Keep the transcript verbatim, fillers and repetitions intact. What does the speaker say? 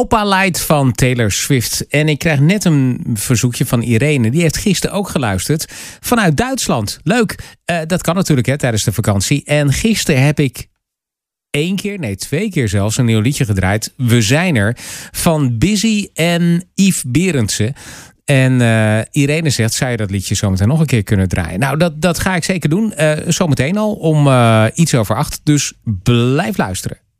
Opa Light van Taylor Swift. En ik krijg net een verzoekje van Irene. Die heeft gisteren ook geluisterd vanuit Duitsland. Leuk. Uh, dat kan natuurlijk hè, tijdens de vakantie. En gisteren heb ik één keer, nee twee keer zelfs, een nieuw liedje gedraaid. We zijn er. Van Busy en Yves Berendsen. En uh, Irene zegt, zou je dat liedje zometeen nog een keer kunnen draaien? Nou, dat, dat ga ik zeker doen. Uh, zometeen al om uh, iets over acht. Dus blijf luisteren.